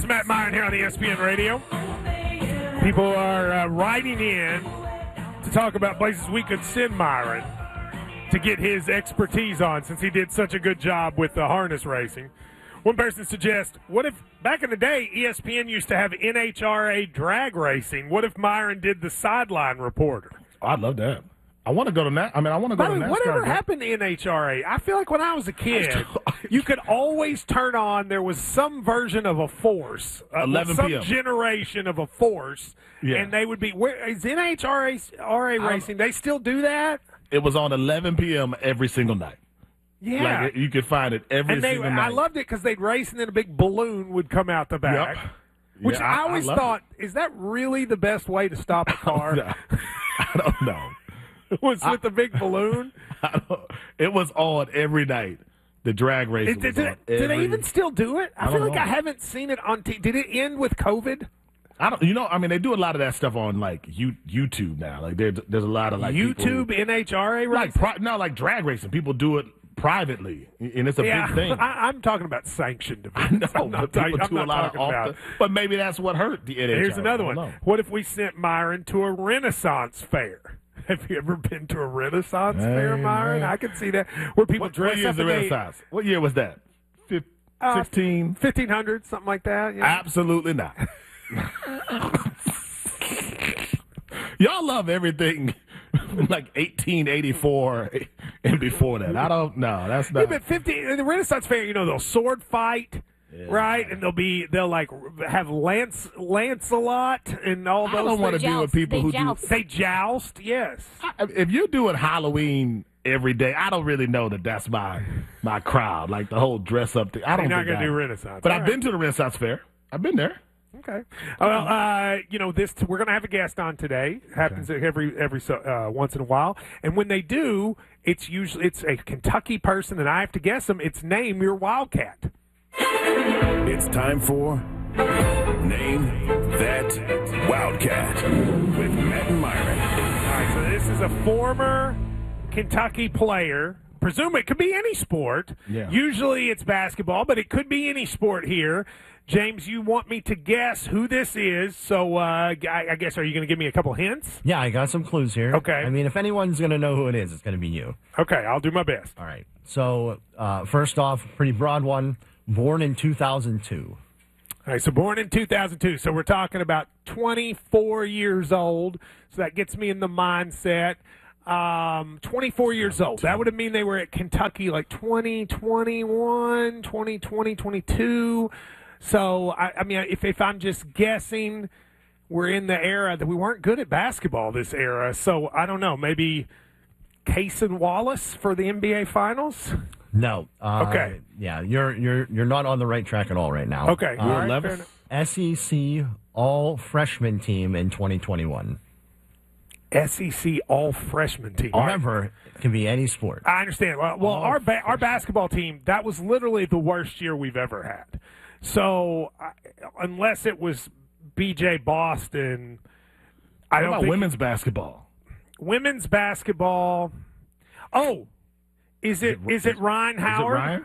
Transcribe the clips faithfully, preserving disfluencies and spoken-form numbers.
Matt Meyer here on E S P N Radio. People are uh, writing in to talk about places we could send Myron to get his expertise on, since he did such a good job with the harness racing. One person suggests, what if, back in the day, E S P N used to have N H R A drag racing. What if Myron did the sideline reporter? Oh, I'd love that. I want to go to that. I mean, I want to go By to the way, NASCAR. whatever happened to N H R A? I feel like when I was a kid, you could always turn on, there was some version of a force, uh, eleven some p.m. generation of a force, Yeah. and they would be, where is N H R A R A racing? They still do that? It was on eleven p.m. every single night. Yeah. Like, you could find it every and they, single night. I loved it because they'd race and then a big balloon would come out the back. Yep. Which Yeah, I I- I always love thought, is that really the best way to stop a car? No, I don't know. was with the big balloon? I don't, it was on every night. The drag race It- was did, did, on it- did they every- even still do it? I, I feel don't like know. I haven't seen it on T V. Did it end with COVID? I don't. You know, I mean, they do a lot of that stuff on like you, YouTube now. Like there, there's a lot of like YouTube, people, N H R A like racing? pri- no, like drag racing. People do it privately, and it's a yeah, big thing. I, I'm talking about sanctioned I events. know, I'm not, but people talking- do I'm a not lot of talking off about. the, but maybe that's what hurt the N H R A. Here's another I one. don't know. What if we sent Myron to a Renaissance fair? Have you ever been to a Renaissance Hey, fair, Myron? man. I can see that. Where people What, dress what year up is the and they- Renaissance? What year was that? Fif- Uh, Sixteen? fifteen hundred, something like that. Yeah. Absolutely not. Y'all love everything like eighteen eighty-four and before that. I don't know. That's Yeah, not. but fifty in the Renaissance fair, you know, they'll sword fight, right? And they'll be they'll like have Lance Lancelot and all I those. don't want to things. deal with Joust. people They who joust. They joust, yes. do. If you're doing Halloween every day, I don't really know that that's my my crowd. Like the whole dress up thing. I don't. You're not think gonna I- do Renaissance, But all I've right. been to the Renaissance fair. I've been there. Okay. Well, uh, you know, this we're going to have a guest on today. Happens every every so, uh, once in a while, and when they do, it's usually it's a Kentucky person, and I have to guess them. It's Name Your Wildcat. It's time for Name That Wildcat with Matt and Myron. All right, so this is a former Kentucky player. Presume it could be any sport. Yeah. Usually it's basketball, but it could be any sport here. James, you want me to guess who this is, so uh, I, I guess, are you going to give me a couple hints? Yeah, I got some clues here. Okay. I mean, if anyone's going to know who it is, it's going to be you. Okay, I'll do my best. All right. So, uh, first off, pretty broad one. Born in two thousand two. All right, so born in two thousand two, so we're talking about twenty-four years old, so that gets me in the mindset. Um, twenty-four years old. That would mean they were at Kentucky like twenty twenty-one, twenty twenty, twenty-two. So, I, I mean, if, if I'm just guessing, we're in the era that we weren't good at basketball this era. So, I don't know, maybe Cason Wallace for the N B A Finals? No. Uh, Okay. Yeah, you're you're you're not on the right track at all right now. Okay. Uh, all right, Levis? fair enough. S E C All Freshman Team in twenty twenty-one. S E C all freshman team. Remember, it can be any sport. I understand. Well, well our ba- our basketball team, that was literally the worst year we've ever had. So I, unless it was B J Boston, I What don't about think women's basketball? women's basketball. Oh, is it is it Ryan Is it Howard? Ryan?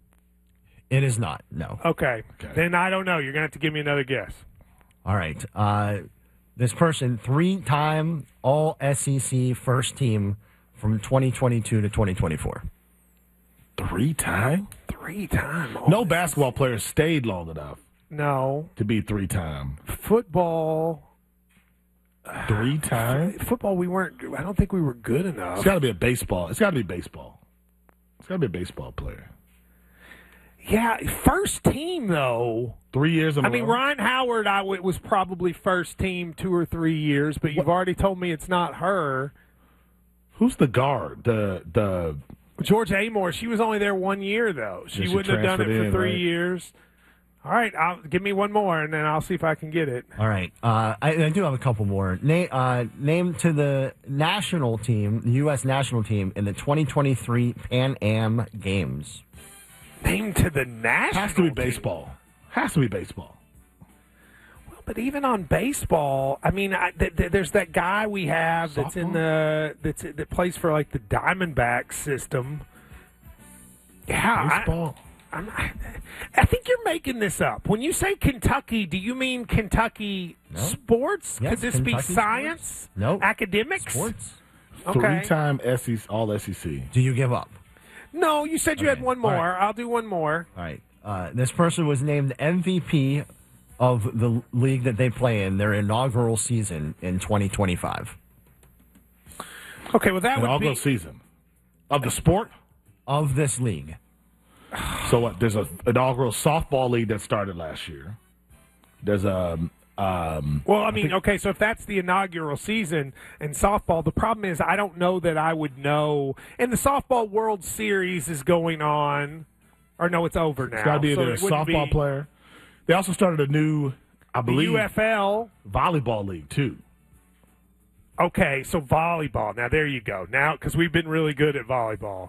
It is not. No. Okay. Okay. Then I don't know. You're gonna have to give me another guess. All right. Uh, this person, three-time All S E C first team from twenty twenty-two to twenty twenty-four. Three time? Three time. No basketball player stayed long enough No to be three time. football. Three time? Football. We weren't. I don't think we were good enough. It's got to be a baseball. It's got to be baseball. It's got to be a baseball player. Yeah, first team though. Three years in a I mean, row? Ryan Howard, I w- was probably first team two or three years, but you've already told me it's not her. Who's the guard? The the Georgia Amore, she was only there one year though. She Yeah, she wouldn't have done it transferred for in, three right? years. All right, I'll, give me one more, and then I'll see if I can get it. All right. Uh, I, I do have a couple more. Na- uh, name to the national team, the U S national team, in the twenty twenty-three Pan Am Games. Name to the national has to be team. baseball. Has to be baseball. Well, but even on baseball, I mean, I, th- th- there's that guy we have that's in the that's that plays for like the Diamondback system. Yeah, I- Baseball. I'm, I think you're making this up. When you say Kentucky, do you mean Kentucky No. sports? Yes, Could this be Kentucky science? sports. No. Academics? Sports. Okay. Three-time S E C, all S E C. Do you give up? No, you said you Okay. had one more. All right. I'll do one more. All right. Uh, this person was named M V P of the league that they play in, their inaugural season in twenty twenty-five. Okay, well, that would Inaugural be... season of the sport. Of this league. So what? There's a inaugural softball league that started last year. There's a um, Well, I mean, okay, so if that's the inaugural season in softball, the problem is I don't know that I would know. And the Softball World Series is going on. Or no, it's over now. it's got to be so either a it wouldn't softball be player. They also started a new, I the believe, U F L. volleyball league too. Okay, so volleyball. Now, there you go. Now, because we've been really good at volleyball.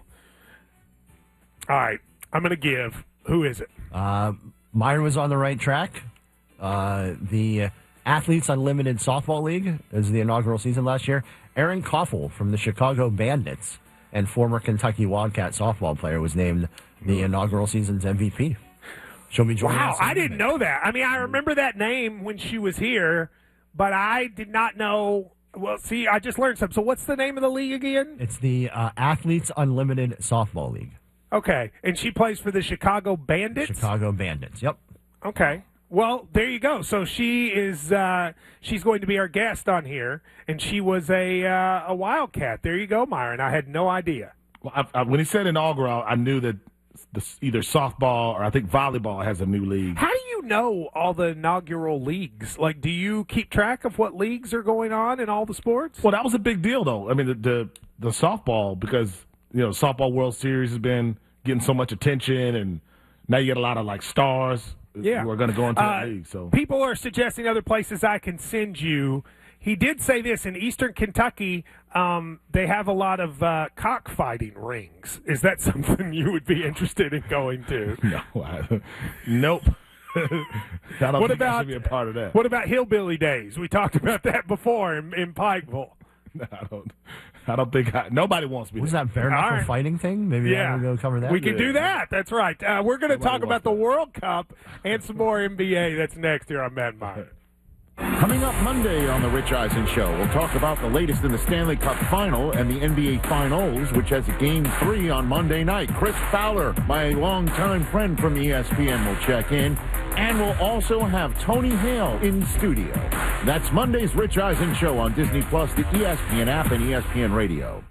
All right, I'm going to give. Who is it? Uh, Myron was on the right track. Uh, the Athletes Unlimited Softball League is the inaugural season last year. Aaron Koffel from the Chicago Bandits and former Kentucky Wildcat softball player was named the inaugural season's M V P. She'll be joining Wow, us. in I a didn't minute. know that. I mean, I remember that name when she was here, but I did not know. Well, see, I just learned something. So what's the name of the league again? It's the uh, Athletes Unlimited Softball League. Okay, and she plays for the Chicago Bandits? Chicago Bandits. Yep. Okay. Well, there you go. So she is uh, she's going to be our guest on here, and she was a uh, a Wildcat. There you go, Myron. I had no idea. Well, I, I, when he said inaugural, I knew that the, either softball or I think volleyball has a new league. How do you know all the inaugural leagues? Like, do you keep track of what leagues are going on in all the sports? Well, that was a big deal, though. I mean, the the, the softball, because you know, softball World Series has been getting so much attention, and now you get a lot of like stars Yeah. who are going to go into Uh, the league. So people are suggesting other places I can send you. He did say this in Eastern Kentucky. Um, they have a lot of uh, cockfighting rings. Is that something you would be interested in going to? no, I, nope. I don't What think I about should be a part of that. What about hillbilly days? We talked about that before in, in Pikeville. I don't. I don't think I, nobody wants me. What was there. that bare knuckle All right. fighting thing? Maybe Yeah, I will go cover that. we can do that. That's right. Uh, we're going to Nobody talk about wants the that. World Cup and some more N B A. That's next here on Mad Mind. Coming up Monday on The Rich Eisen Show, we'll talk about the latest in the Stanley Cup Final and the N B A Finals, which has a Game three on Monday night. Chris Fowler, my longtime friend from E S P N, will check in. And we'll also have Tony Hale in studio. That's Monday's Rich Eisen Show on Disney Plus, the E S P N app, and E S P N Radio.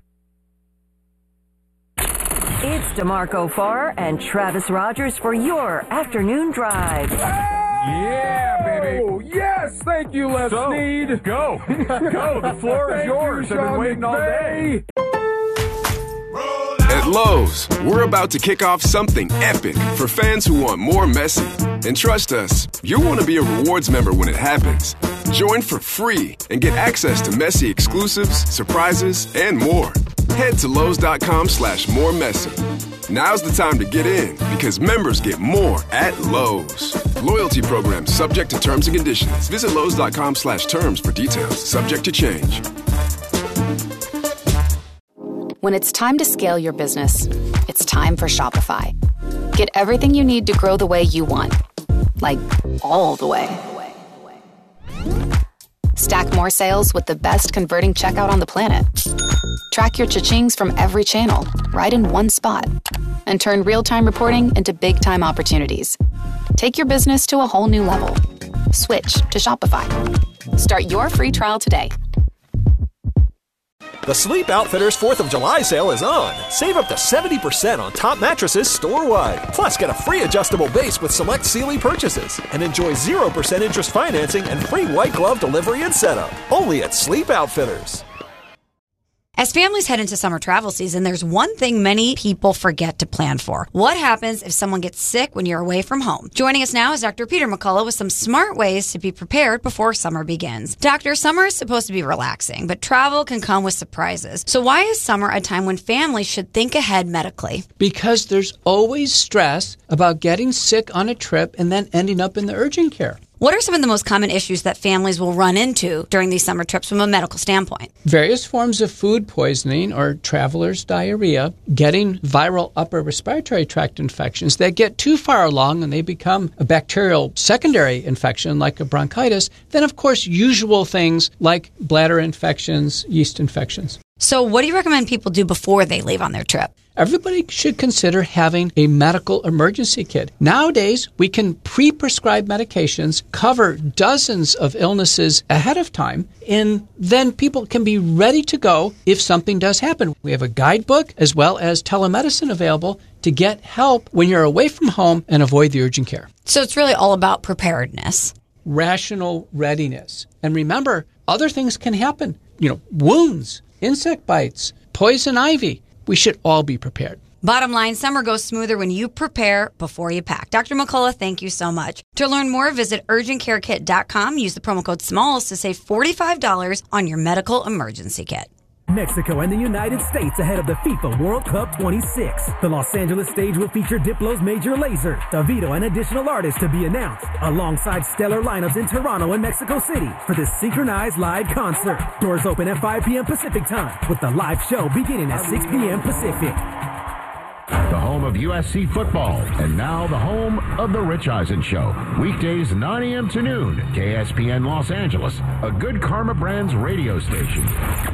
It's DeMarco Farr and Travis Rogers for your afternoon drive. Yeah, baby. Oh, yes, thank you, Les So, Snead. Go. Go. The floor is Thank yours. you, I've been Sean waiting all day. McVay. At Lowe's, we're about to kick off something epic for fans who want more messy. And trust us, you'll want to be a rewards member when it happens. Join for free and get access to messy exclusives, surprises, and more. Head to Lowe's.com slash more messy. Now's the time to get in because members get more at Lowe's. Loyalty program subject to terms and conditions. Visit Lowe's.com slash terms for details. Subject to change. When it's time to scale your business, it's time for Shopify. Get everything you need to grow the way you want. Like, all the way. Stack more sales with the best converting checkout on the planet. Track your cha-chings from every channel, right in one spot. And turn real-time reporting into big-time opportunities. Take your business to a whole new level. Switch to Shopify. Start your free trial today. The Sleep Outfitters fourth of July sale is on. Save up to seventy percent on top mattresses store-wide. Plus, get a free adjustable base with select Sealy purchases. And enjoy zero percent interest financing and free white glove delivery and setup. Only at Sleep Outfitters. As families head into summer travel season, there's one thing many people forget to plan for. What happens if someone gets sick when you're away from home? Joining us now is Doctor Peter McCullough with some smart ways to be prepared before summer begins. Doctor, summer is supposed to be relaxing, but travel can come with surprises. So why is summer a time when families should think ahead medically? Because there's always stress about getting sick on a trip and then ending up in the urgent care. What are some of the most common issues that families will run into during these summer trips from a medical standpoint? Various forms of food poisoning or traveler's diarrhea, getting viral upper respiratory tract infections that get too far along and they become a bacterial secondary infection like a bronchitis. Then, of course, usual things like bladder infections, yeast infections. So what do you recommend people do before they leave on their trip? Everybody should consider having a medical emergency kit. Nowadays, we can pre-prescribe medications, cover dozens of illnesses ahead of time, and then people can be ready to go if something does happen. We have a guidebook as well as telemedicine available to get help when you're away from home and avoid the urgent care. So it's really all about preparedness. Rational readiness. And remember, other things can happen. You know, wounds, insect bites, poison ivy. We should all be prepared. Bottom line, summer goes smoother when you prepare before you pack. Doctor McCullough, thank you so much. To learn more, visit urgent care kit dot com. Use the promo code SMALLS to save forty-five dollars on your medical emergency kit. Mexico and the United States ahead of the FIFA World Cup twenty-six. The Los Angeles stage will feature Diplo's Major Lazer, Davido, and additional artists to be announced, alongside stellar lineups in Toronto and Mexico City for this synchronized live concert. Doors open at five p.m. Pacific time, with the live show beginning at six p.m. Pacific. The home of U S C football, and now the home of the Rich Eisen Show. Weekdays nine a.m. to noon, K S P N Los Angeles, a Good Karma Brands radio station.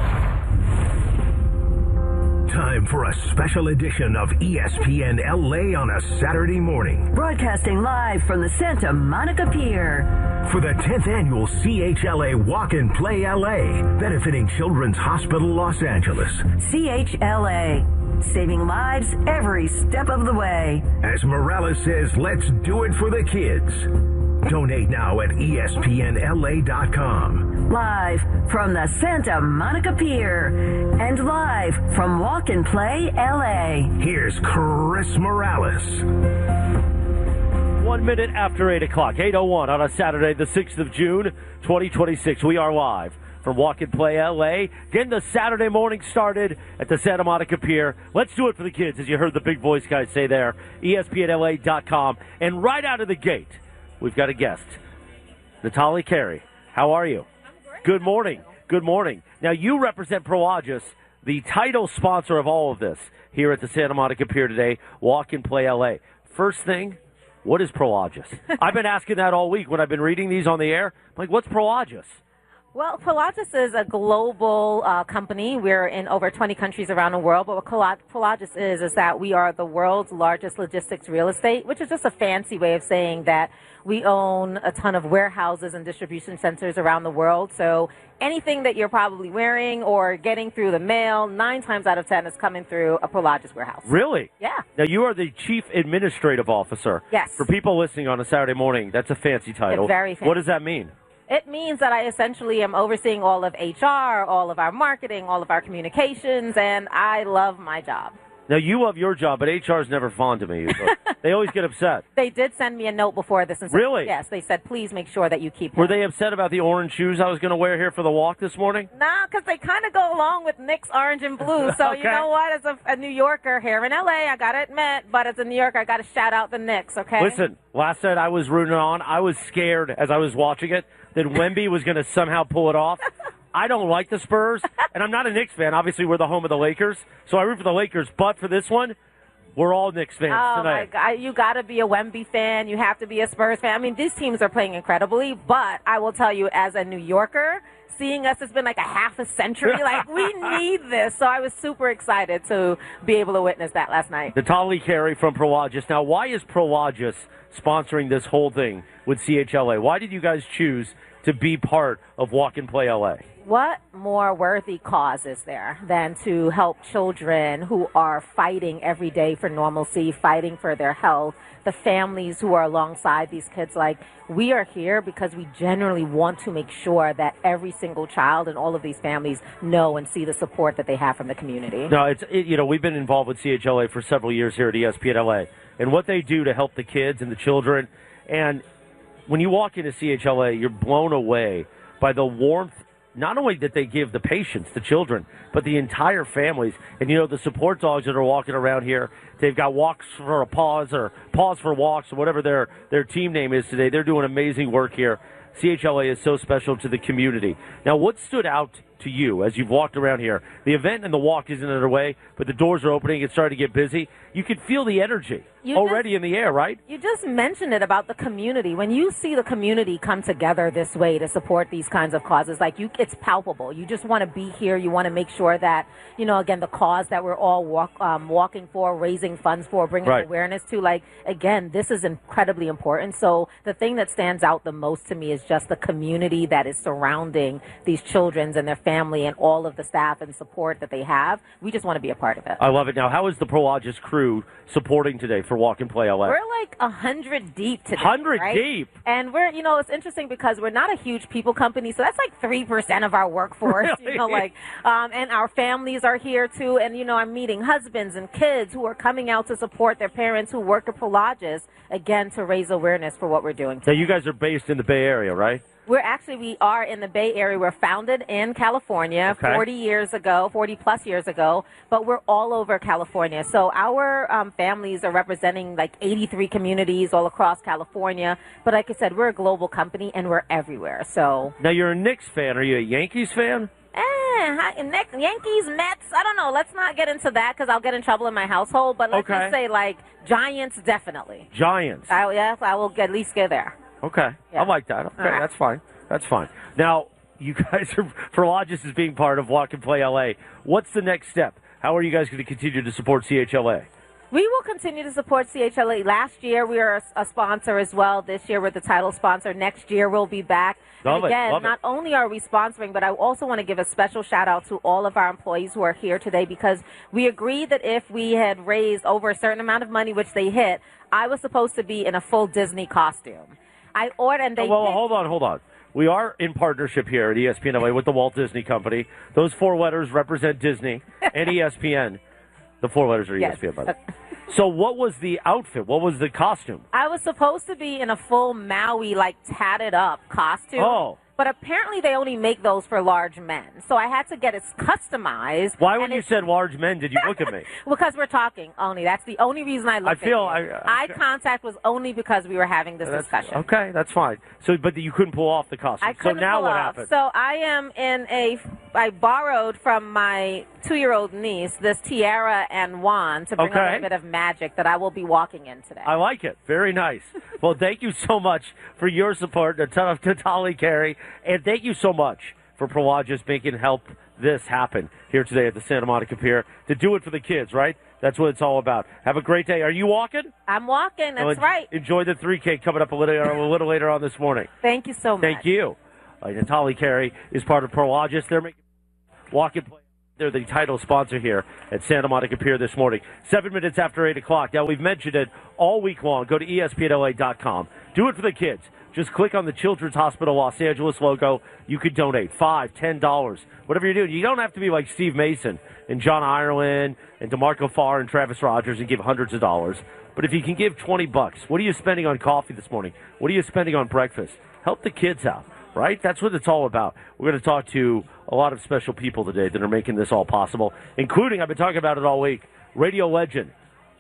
Time for a special edition of E S P N L A on a Saturday morning. Broadcasting live from the Santa Monica Pier. For the tenth annual C H L A Walk and Play L A, benefiting Children's Hospital Los Angeles. C H L A, saving lives every step of the way. As Morales says, let's do it for the kids. Donate now at E S P N L A dot com. Live from the Santa Monica Pier and live from Walk and Play L A. Here's Chris Morales. One minute after eight o'clock, eight oh one on a Saturday, the sixth of June, twenty twenty-six. We are live from Walk and Play L A. Getting the Saturday morning started at the Santa Monica Pier. Let's do it for the kids, as you heard the big voice guys say there. E S P N L A dot com. And right out of the gate, we've got a guest, Natalie Carey. How are you? I'm great. Good morning. Good morning. Now, you represent Prologis, the title sponsor of all of this here at the Santa Monica Pier today, Walk and Play L A. First thing, what is Prologis? I've been asking that all week when I've been reading these on the air. I'm like, what's Prologis? Well, Prologis is a global uh, company. We're in over twenty countries around the world. But what Prologis is, is that we are the world's largest logistics real estate, which is just a fancy way of saying that we own a ton of warehouses and distribution centers around the world. So anything that you're probably wearing or getting through the mail, nine times out of ten is coming through a Prologis warehouse. Really? Yeah. Now, you are the Chief Administrative Officer. Yes. For people listening on a Saturday morning, that's a fancy title. It's very fancy. What does that mean? It means that I essentially am overseeing all of H R, all of our marketing, all of our communications, and I love my job. Now, you love your job, but H R is never fond to me. Usually. They always get upset. They did send me a note before this. And said, Really? Yes. They said, please make sure that you keep him. Were they upset about the orange shoes I was going to wear here for the walk this morning? Nah, because they kind of go along with Knicks orange and blue. So Okay. you know what? As a, a New Yorker here in L A, I got to admit, but as a New Yorker, I got to shout out the Knicks, okay? Listen, last night I was rooting on. I was scared as I was watching it that Wemby was going to somehow pull it off. I don't like the Spurs, and I'm not a Knicks fan. Obviously, we're the home of the Lakers, so I root for the Lakers. But for this one, we're all Knicks fans Oh, tonight. my God. You got to be a Wemby fan. You have to be a Spurs fan. I mean, these teams are playing incredibly, but I will tell you, as a New Yorker, seeing us, it's been like a half a century. Like, we need this. So I was super excited to be able to witness that last night. Natalie Carey from Prologis. Now, why is Prologis sponsoring this whole thing with C H L A? Why did you guys choose to be part of Walk and Play L A? What more worthy cause is there than to help children who are fighting every day for normalcy, fighting for their health, the families who are alongside these kids? Like, we are here because we generally want to make sure that every single child and all of these families know and see the support that they have from the community. No, it's it, you know, we've been involved with C H L A for several years here at E S P N L A, and what they do to help the kids and the children. And when you walk into C H L A, you're blown away by the warmth, not only that they give the patients, the children, but the entire families. And, you know, the support dogs that are walking around here, They've got Walks for a Pause or Pause for Walks or whatever their, their team name is today. They're doing amazing work here. C H L A is so special to the community. Now, what stood out to you as you've walked around here? The event and the walk isn't underway, but the doors are opening. It's starting to get busy. You can feel the energy You already just- in the air, right? You just mentioned it about the community. When you see the community come together this way to support these kinds of causes, like you, it's palpable. You just want to be here. You want to make sure that, you know, again, the cause that we're all walk, um, walking for, raising funds for, bringing Right. awareness to, like, again, this is incredibly important. So the thing that stands out the most to me is just the community that is surrounding these children and their family and all of the staff and support that they have. We just want to be a part of it. I love it. Now, how is the Prologis crew supporting today for Walk and Play L A? We're like a hundred deep today. Hundred right? deep. And we're, you know, it's interesting because we're not a huge people company, so that's like three percent of our workforce. Really? You know, like, um, and our families are here too. And you know, I'm meeting husbands and kids who are coming out to support their parents who work at Prologis again to raise awareness for what we're doing. Now, you guys are based in the Bay Area, right? We're actually, we are in the Bay Area. We're founded in California Okay. forty years ago, forty plus years ago, but we're all over California. So our um, families are representing like eighty-three communities all across California. But like I said, we're a global company and we're everywhere. So, Now, you're a Knicks fan. Are you a Yankees fan? eh, hi- next, Yankees, Mets, I don't know. Let's not get into that because I'll get in trouble in my household. But let's Okay. just say like Giants, definitely. Giants. I, yes, I will at least go there. Okay. Yeah. I like that. Okay, All right. that's fine. That's fine. Now, you guys are, Prologis is being part of Walk and Play L A. What's the next step? How are you guys going to continue to support C H L A? We will continue to support C H L A. Last year, we were a, a sponsor as well. This year, we're the title sponsor. Next year, we'll be back. Love and it, again, love it. not only are we sponsoring, but I also want to give a special shout out to all of our employees who are here today because we agreed that if we had raised over a certain amount of money, which they hit, I was supposed to be in a full Disney costume. I ordered, and they well, picked- hold on, hold on. We are in partnership here at E S P N L A with the Walt Disney Company. Those four letters represent Disney and E S P N. The four letters are Yes. E S P N, by the way. So what was the outfit? What was the costume? I was supposed to be in a full Maui, like, tatted up costume. Oh. But apparently they only make those for large men. So I had to get it customized. Why when and you it- said large men did you look at me? Because we're talking only. That's the only reason I looked I feel at you. I- Eye contact was only because we were having this That's- discussion. Okay, that's fine. So, but you couldn't pull off the costume. I so couldn't now pull what off. happened? So I am in a. I borrowed from my two-year-old niece this tiara and wand to bring a Okay. little bit of magic that I will be walking in today. I like it. Very nice. Well, thank you so much for your support, a ton of Tatali Carey, and thank you so much for Prologis making help this happen here today at the Santa Monica Pier to do it for the kids, right? That's what it's all about. Have a great day. Are you walking? I'm walking. That's Well, en- right. Enjoy the three K coming up a little, a little later on this morning. Thank you so much. Thank you. Uh, Natali Carey is part of Prologis. They're making walk and play. They're the title sponsor here at Santa Monica Pier this morning. Seven minutes after eight o'clock. Now, we've mentioned it all week long. Go to E S P N L A dot com. Do it for the kids. Just click on the Children's Hospital Los Angeles logo. You could donate five, ten dollars, whatever you're doing. You don't have to be like Steve Mason and John Ireland and DeMarco Farr and Travis Rogers and give hundreds of dollars. But if you can give twenty bucks, what are you spending on coffee this morning? What are you spending on breakfast? Help the kids out, right? That's what it's all about. We're going to talk to a lot of special people today that are making this all possible, including, I've been talking about it all week, radio legend.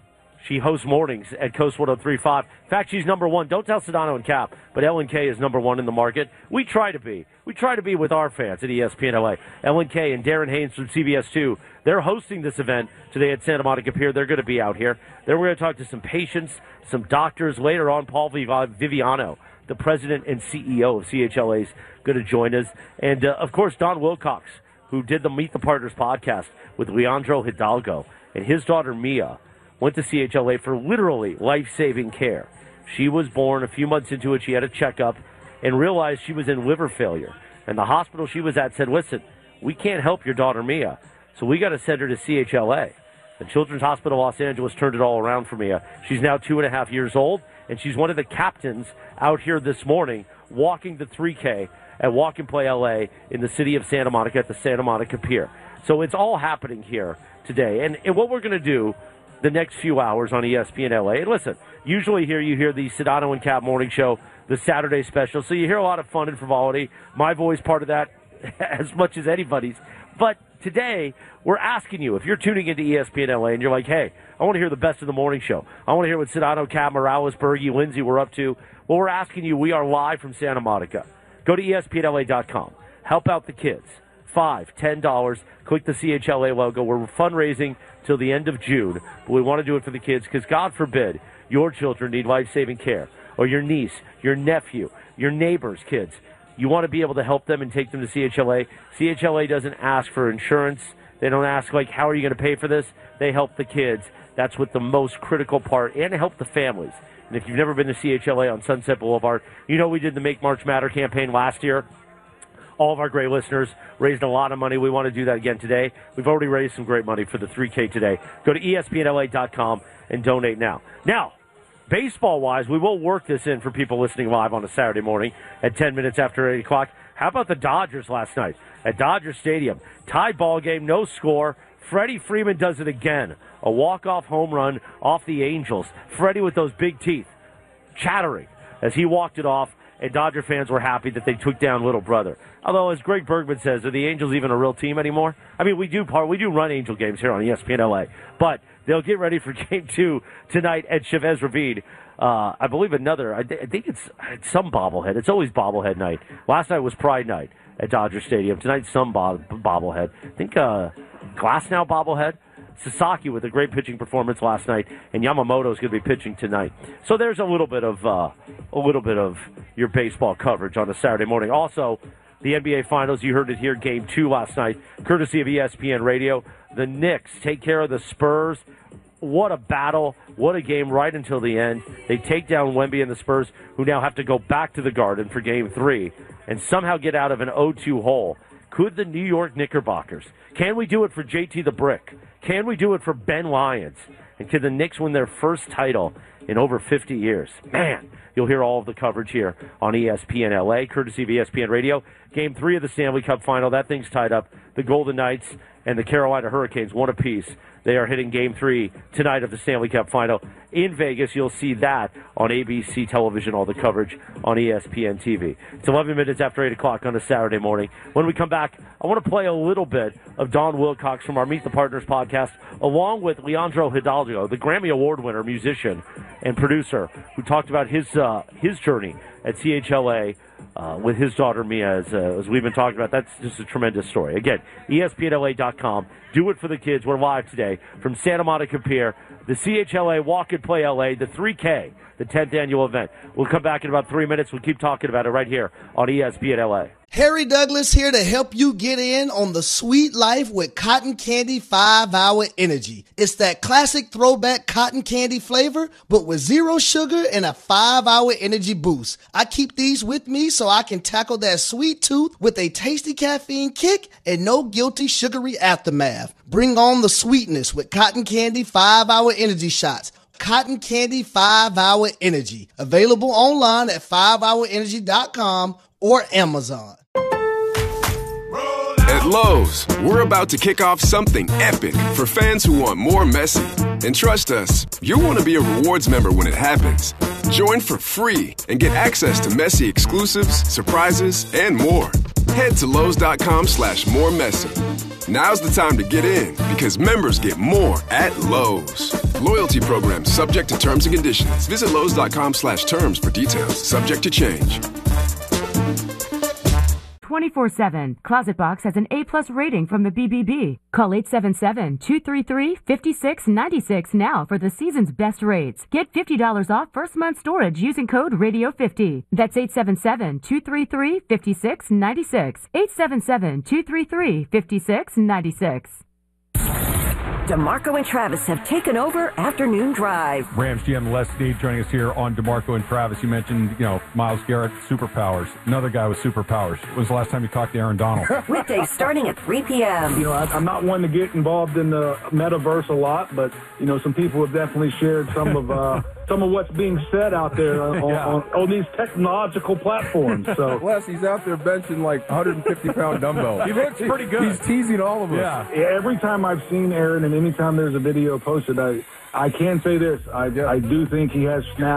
She hosts mornings at Coast one oh three point five. In fact, she's number one. Don't tell Sedano and Cap, but Ellen K is number one in the market. We try to be. We try to be with our fans at E S P N L A. Ellen K and Darren Haynes from C B S two, they're hosting this event today at Santa Monica Pier. They're going to be out here. Then we're going to talk to some patients, some doctors. Later on, Paul Viv- Viviano, the president and C E O of C H L A, is going to join us. And, uh, of course, Don Wilcox, who did the Meet the Partners podcast with Leandro Hidalgo, and his daughter Mia went to C H L A for literally life-saving care. She was born a few months into it. She had a checkup and realized she was in liver failure. And the hospital she was at said, listen, we can't help your daughter Mia, so we got to send her to C H L A. The Children's Hospital Los Angeles turned it all around for Mia. She's now two and a half years old, and she's one of the captains out here this morning walking the three K at Walk and Play L A in the city of Santa Monica at the Santa Monica Pier. So it's all happening here today. And, and what we're going to do the next few hours on E S P N L A. And listen, usually here you hear the Sedano and Cap morning show, the Saturday special. So you hear a lot of fun and frivolity. My voice part of that as much as anybody's. But today, we're asking you, if you're tuning into E S P N L A and you're like, hey, I want to hear the best of the morning show. I want to hear what Sedano, Cat, Morales, Bergie, Lindsay were up to. Well, we're asking you. We are live from Santa Monica. Go to E S P N L A dot com. Help out the kids. Five, ten dollars. Click the C H L A logo. We're fundraising till the end of June, but we want to do it for the kids because, God forbid, your children need life-saving care, or your niece, your nephew, your neighbor's kids. You want to be able to help them and take them to C H L A. C H L A doesn't ask for insurance. They don't ask, like, how are you going to pay for this? They help the kids. That's what the most critical part, and to help the families. And if you've never been to C H L A on Sunset Boulevard, you know we did the Make March Matter campaign last year. All of our great listeners raised a lot of money. We want to do that again today. We've already raised some great money for the three K today. Go to E S P N L A dot com and donate now. Now, baseball-wise, we will work this in for people listening live on a Saturday morning at ten minutes after eight o'clock. How about the Dodgers last night at Dodger Stadium? Tied ball game, no score. Freddie Freeman does it again. A walk-off home run off the Angels. Freddie with those big teeth, chattering as he walked it off, and Dodger fans were happy that they took down little brother. Although, as Greg Bergman says, are the Angels even a real team anymore? I mean, we do part, we do run Angel games here on E S P N L A, but they'll get ready for Game Two tonight at Chavez Ravine. Uh, I believe another. I, th- I think it's, it's some bobblehead. It's always bobblehead night. Last night was Pride night at Dodger Stadium. Tonight's some bo- bobblehead. I think uh, Glasnow bobblehead. Sasaki with a great pitching performance last night, and Yamamoto is going to be pitching tonight. So there's a little bit of uh, a little bit of your baseball coverage on a Saturday morning. Also, the N B A Finals, you heard it here, Game Two last night, courtesy of E S P N Radio. The Knicks take care of the Spurs. What a battle. What a game right until the end. They take down Wemby and the Spurs, who now have to go back to the Garden for Game Three and somehow get out of an oh two hole. Could the New York Knickerbockers? Can we do it for J T the Brick? Can we do it for Ben Lyons? And can the Knicks win their first title in over fifty years? Man, you'll hear all of the coverage here on E S P N L A, courtesy of E S P N Radio. Game three of the Stanley Cup Final. That thing's tied up. The Golden Knights and the Carolina Hurricanes, one apiece. They are hitting Game three tonight of the Stanley Cup Final in Vegas. You'll see that on A B C television, all the coverage on E S P N T V. It's eleven minutes after eight o'clock on a Saturday morning. When we come back, I want to play a little bit of Don Wilcox from our Meet the Partners podcast, along with Leandro Hidalgo, the Grammy Award winner, musician and producer, who talked about his uh, his journey at C H L A uh, with his daughter Mia, as, uh, as we've been talking about. That's just a tremendous story. Again, E S P N L A dot com. Do it for the kids. We're live today from Santa Monica Pier, the C H L A Walk and Play L A, the three K, the tenth annual event. We'll come back in about three minutes. We'll keep talking about it right here on E S P N L A. Harry Douglas here to help you get in on the sweet life with Cotton Candy five hour Energy. It's that classic throwback cotton candy flavor, but with zero sugar and a five hour energy boost. I keep these with me so I can tackle that sweet tooth with a tasty caffeine kick and no guilty sugary aftermath. Bring on the sweetness with Cotton Candy five hour Energy shots. Cotton Candy five hour Energy. Available online at five hour energy dot com or Amazon. At Lowe's, we're about to kick off something epic for fans who want more messy. And trust us, you'll want to be a rewards member when it happens. Join for free and get access to messy exclusives, surprises, and more. Head to Lowe's.com slash more messy. Now's the time to get in because members get more at Lowe's. Loyalty program subject to terms and conditions. Visit Lowe's.com slash terms for details. Subject to change. twenty-four seven. Closet Box has an A plus rating from the B B B. Call eight seven seven, two three three, five six nine six now for the season's best rates. Get fifty dollars off first month storage using code radio fifty. That's eight seven seven, two three three, five six nine six. eight seven seven, two three three, five six nine six. DeMarco and Travis have taken over Afternoon Drive. Rams G M Les Snead joining us here on DeMarco and Travis. You mentioned, you know, Myles Garrett, superpowers. Another guy with superpowers. When was the last time you talked to Aaron Donald? Weekdays starting at three p.m. You know, I, I'm not one to get involved in the metaverse a lot, but, you know, some people have definitely shared some of uh, some of what's being said out there on, Yeah. on, on these technological platforms. So, Wes, he's out there benching like one hundred fifty pound dumbbell. He looks pretty good. He's teasing all of us. Yeah. every time I've seen Aaron and anytime there's a video posted, I I can say this. I, I do think he has snaps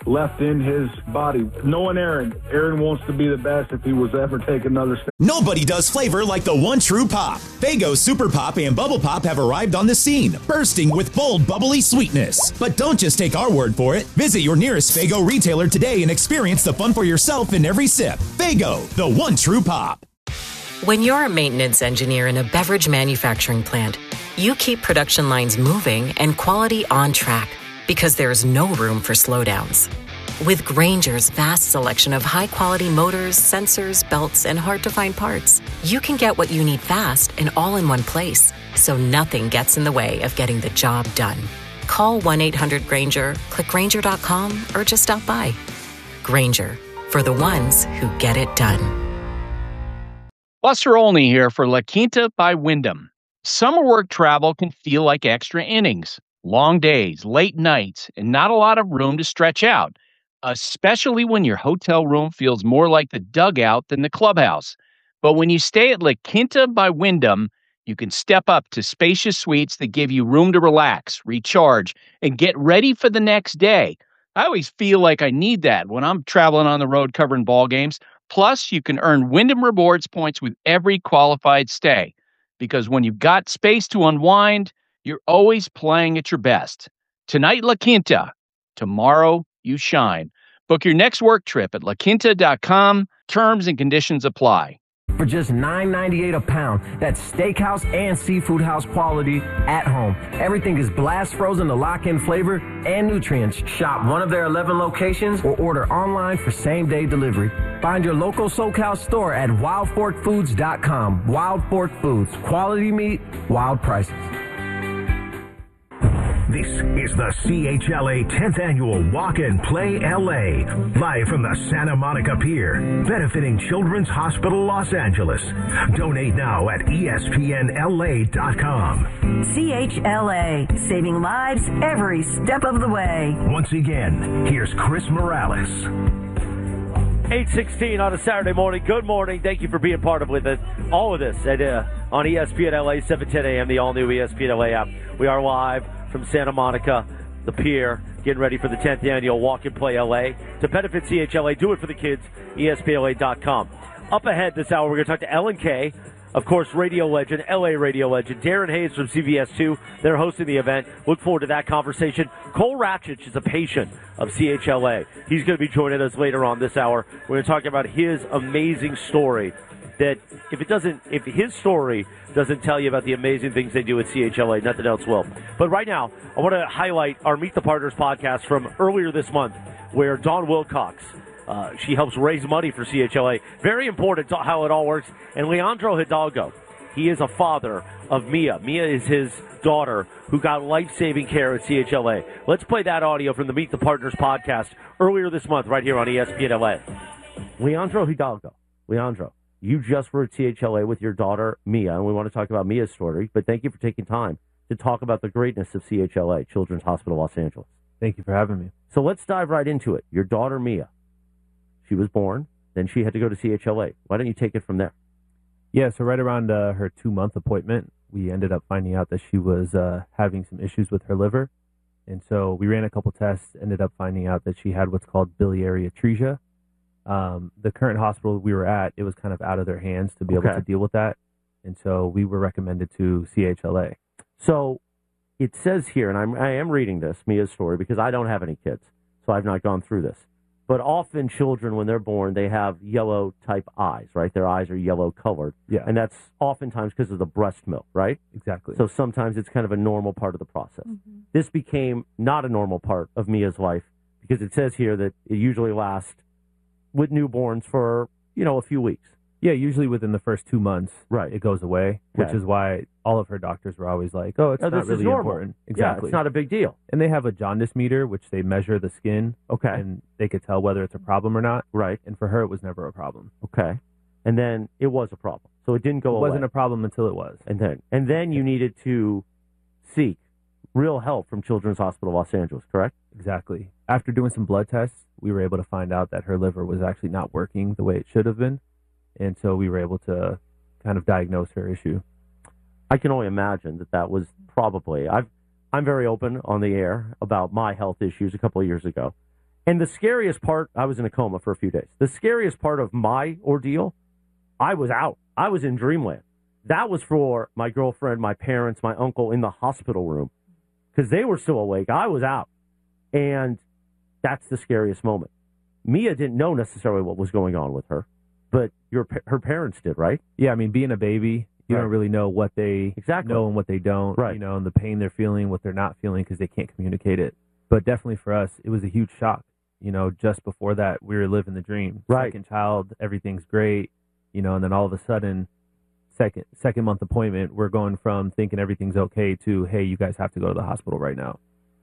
left in his body. Knowing Aaron, Aaron wants to be the best if he was to ever take another step. Nobody does flavor like the one true pop. Faygo Super Pop and Bubble Pop have arrived on the scene, bursting with bold, bubbly sweetness. But don't just take our word for it. Visit your nearest Faygo retailer today and experience the fun for yourself in every sip. Faygo, the one true pop. When you're a maintenance engineer in a beverage manufacturing plant, you keep production lines moving and quality on track because there's no room for slowdowns. With Grainger's vast selection of high-quality motors, sensors, belts, and hard-to-find parts, you can get what you need fast and all in one place, so nothing gets in the way of getting the job done. Call one eight hundred Grainger, click Grainger dot com, or just stop by. Grainger, for the ones who get it done. Buster Olney here for La Quinta by Wyndham. Summer work travel can feel like extra innings. Long days, late nights, and not a lot of room to stretch out, especially when your hotel room feels more like the dugout than the clubhouse. But when you stay at La Quinta by Wyndham, you can step up to spacious suites that give you room to relax, recharge, and get ready for the next day. I always feel like I need that when I'm traveling on the road covering ball games. Plus, you can earn Wyndham Rewards points with every qualified stay. Because when you've got space to unwind, you're always playing at your best. Tonight, La Quinta. Tomorrow, you shine. Book your next work trip at la quinta dot com. Terms and conditions apply. For just nine ninety-eight a pound, that's steakhouse and seafood house quality at home. Everything is blast frozen to lock in flavor and nutrients. Shop one of their eleven locations or order online for same-day delivery. Find your local SoCal store at wild fork foods dot com. Wild Fork Foods. Quality meat, wild prices. This is the C H L A tenth Annual Walk and Play L A, live from the Santa Monica Pier, benefiting Children's Hospital Los Angeles. Donate now at E S P N L A dot com. C H L A, saving lives every step of the way. Once again, here's Chris Morales. eight sixteen on a Saturday morning. Good morning. Thank you for being part of with it. All of this at, uh, on E S P N L A, seven ten a.m., the all-new E S P N L A app. We are live from Santa Monica, the pier, getting ready for the tenth Annual Walk and Play L A. To benefit C H L A, do it for the kids, E S P N L A dot com. Up ahead this hour, we're going to talk to Ellen Kay, of course, radio legend, L A radio legend, Darren Hayes from C B S two. They're hosting the event. Look forward to that conversation. Cole Ratchich is a patient of C H L A. He's going to be joining us later on this hour. We're going to talk about his amazing story. That if it doesn't, if his story doesn't tell you about the amazing things they do at C H L A, nothing else will. But right now, I want to highlight our Meet the Partners podcast from earlier this month, where Dawn Wilcox, uh, she helps raise money for C H L A. Very important to how it all works. And Leandro Hidalgo, he is a father of Mia. Mia is his daughter who got life-saving care at C H L A. Let's play that audio from the Meet the Partners podcast earlier this month right here on E S P N L A. Leandro Hidalgo. Leandro. You just were at C H L A with your daughter, Mia, and we want to talk about Mia's story, but thank you for taking time to talk about the greatness of C H L A, Children's Hospital Los Angeles. Thank you for having me. So let's dive right into it. Your daughter, Mia, she was born, then she had to go to C H L A. Why don't you take it from there? Yeah, so right around uh, her two-month appointment, we ended up finding out that she was uh, having some issues with her liver, and so we ran a couple tests, ended up finding out that she had what's called biliary atresia. Um, the current hospital we were at, it was kind of out of their hands to be Okay. able to deal with that. And so we were recommended to C H L A. So it says here, and I'm, I am reading this, Mia's story, because I don't have any kids, so I've not gone through this. But often children, when they're born, they have yellow-type eyes, right? Their eyes are yellow-colored. Yeah. And that's oftentimes because of the breast milk, right? Exactly. So sometimes it's kind of a normal part of the process. Mm-hmm. This became not a normal part of Mia's life because it says here that it usually lasts with newborns for, you know, a few weeks. Yeah, usually within the first two months, right, it goes away, which Okay. is why all of her doctors were always like, oh, it's Oh, not this is really normal. important. Yeah, Exactly. it's not a big deal. And they have a jaundice meter, which they measure the skin. Okay. And they could tell whether it's a problem or not. Right. And for her, it was never a problem. Okay. And then it was a problem. So it didn't go It away. wasn't a problem until it was. And then, and then you needed to seek real help from Children's Hospital Los Angeles, correct? Exactly. After doing some blood tests, we were able to find out that her liver was actually not working the way it should have been. And so we were able to kind of diagnose her issue. I can only imagine that that was probably, I've, I'm very open on the air about my health issues a couple of years ago. And the scariest part, I was in a coma for a few days. The scariest part of my ordeal, I was out. I was in dreamland. That was for my girlfriend, my parents, my uncle in the hospital room because they were still awake. I was out. And that's the scariest moment. Mia didn't know necessarily what was going on with her, but your her parents did, right? Yeah, I mean, being a baby, you Right. don't really know what they Exactly. know and what they don't, Right. you know, and the pain they're feeling, what they're not feeling because they can't communicate it. But definitely for us, it was a huge shock. You know, just before that, we were living the dream. Right. Second child, everything's great, you know, and then all of a sudden, second second month appointment, we're going from thinking everything's okay to, hey, you guys have to go to the hospital right now.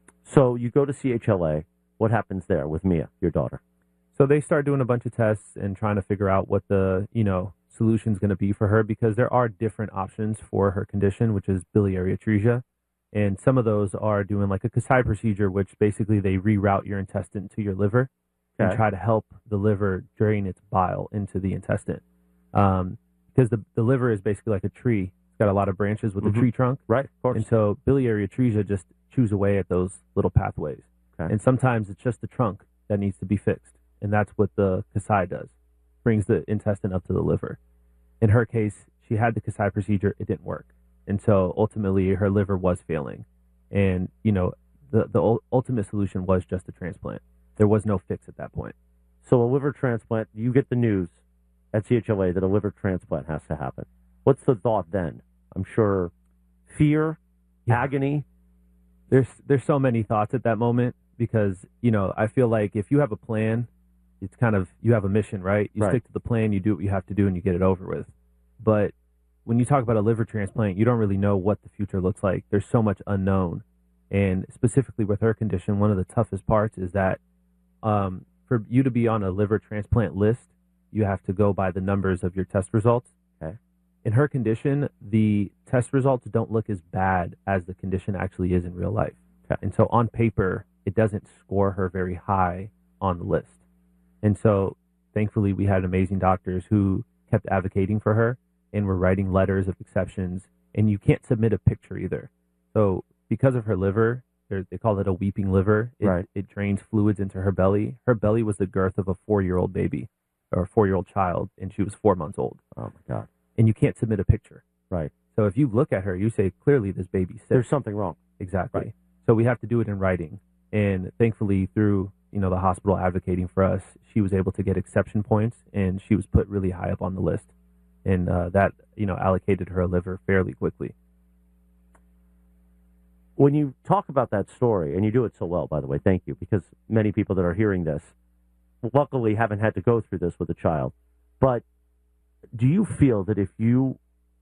So you go to C H L A. What happens there with Mia, your daughter? So they start doing a bunch of tests and trying to figure out what the, you know, solution's going to be for her because there are different options for her condition, which is biliary atresia. And some of those are doing like a Kasai procedure, which basically they reroute your intestine to your liver and Okay. try to help the liver drain its bile into the intestine. Um, because the, the liver is basically like a tree. It's got a lot of branches with Mhm. a tree trunk. Right, of course. And so biliary atresia just chews away at those little pathways. Okay. And sometimes it's just the trunk that needs to be fixed. And that's what the Kasai does. Brings the intestine up to the liver. In her case, she had the Kasai procedure. It didn't work. And so ultimately her liver was failing. And, you know, the, the ul- ultimate solution was just a transplant. There was no fix at that point. So a liver transplant, you get the news at C H L A that a liver transplant has to happen. What's the thought then? I'm sure fear, agony. There's there's so many thoughts at that moment because, you know, I feel like if you have a plan, it's kind of, you have a mission, right? You Right. stick to the plan, you do what you have to do, and you get it over with. But when you talk about a liver transplant, you don't really know what the future looks like. There's so much unknown. And specifically with her condition, one of the toughest parts is that um, for you to be on a liver transplant list, you have to go by the numbers of your test results. Okay. In her condition, the test results don't look as bad as the condition actually is in real life. Okay. And so on paper, it doesn't score her very high on the list. And so thankfully, we had amazing doctors who kept advocating for her and were writing letters of exceptions. And you can't submit a picture either. So because of her liver, there- they call it a weeping liver. It, Right. it drains fluids into her belly. Her belly was the girth of a four-year-old baby or a four-year-old child, and she was four months old. Oh, my God. And you can't submit a picture. Right. So if you look at her, you say, clearly this baby's sick. There's something wrong. Exactly. Right. So we have to do it in writing. And thankfully, through, you know, the hospital advocating for us, she was able to get exception points, and she was put really high up on the list. And uh, that, you know, allocated her a liver fairly quickly. When you talk about that story, and you do it so well, by the way, thank you, because many people that are hearing this, luckily haven't had to go through this with a child. But do you feel that if you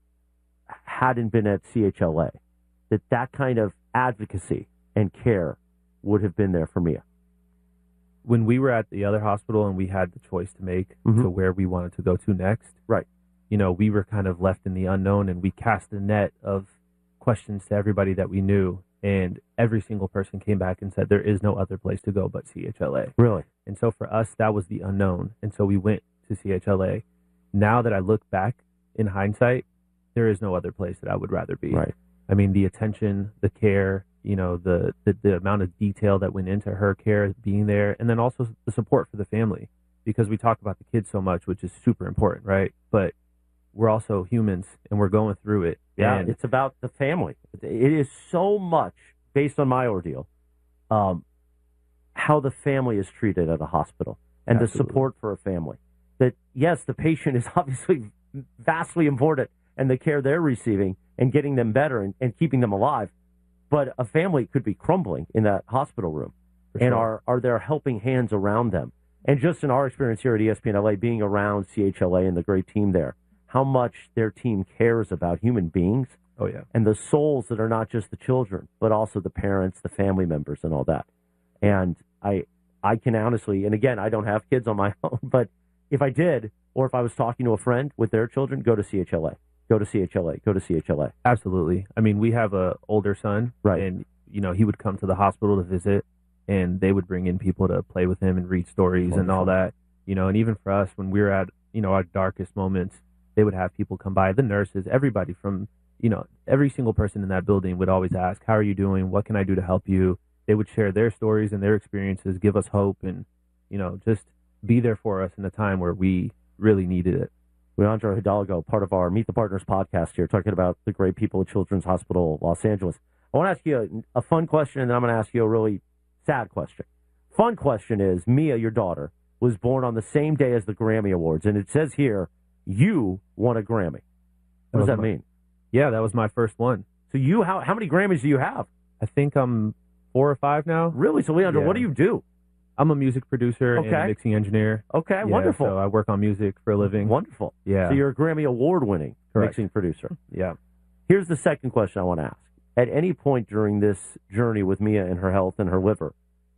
hadn't been at C H L A, that that kind of advocacy and care would have been there for Mia? When we were at the other hospital and we had the choice to make Mhm. to where we wanted to go to next, right? You know, we were kind of left in the unknown, and we cast a net of questions to everybody that we knew, and every single person came back and said there is no other place to go but C H L A. Really? And so for us, that was the unknown, and so we went to C H L A. Now that I look back in hindsight, there is no other place that I would rather be. Right. I mean, the attention, the care, you know, the, the, the amount of detail that went into her care being there, and then also the support for the family, because we talk about the kids so much, which is super important, right? But we're also humans, and we're going through it. Yeah, and it's about the family. It is so much, based on my ordeal, um, how the family is treated at a hospital and Absolutely. the support for a family. That, yes, the patient is obviously vastly important, and the care they're receiving and getting them better and, and keeping them alive. But a family could be crumbling in that hospital room. For And sure. are, are there helping hands around them? And just in our experience here at E S P N L A, being around C H L A and the great team there, how much their team cares about human beings. Oh, yeah. And the souls that are not just the children, but also the parents, the family members, and all that. And I I can honestly, and again, I don't have kids on my own, but if I did, or if I was talking to a friend with their children, go to C H L A. Go to C H L A. Go to C H L A. Absolutely. I mean, we have a older son, Right. and, you know, he would come to the hospital to visit, and they would bring in people to play with him and read stories and all that, you know, and even for us, when we were at, you know, our darkest moments, they would have people come by, the nurses, everybody from, you know, every single person in that building would always ask, how are you doing? What can I do to help you? they would share their stories and their experiences, give us hope, and, you know, just be there for us in a time where we really needed it. Leandro Hidalgo, part of our Meet the Partners podcast here, talking about the great people at Children's Hospital Los Angeles. I want to ask you a, a fun question, and then I'm going to ask you a really sad question. Fun question is, Mia, your daughter, was born on the same day as the Grammy Awards, and it says here you won a Grammy. What does that my, mean? Yeah, that was my first one. So you, how how many Grammys do you have? I think I'm four or five now. Really? So, Leandro, yeah. what do you do? I'm a music producer okay. and a mixing engineer. Okay, yeah, wonderful. So I work on music for a living. Wonderful. Yeah. So you're a Grammy Award-winning Correct. mixing producer. Yeah. Here's the second question I want to ask. At any point during this journey with Mia and her health and her liver,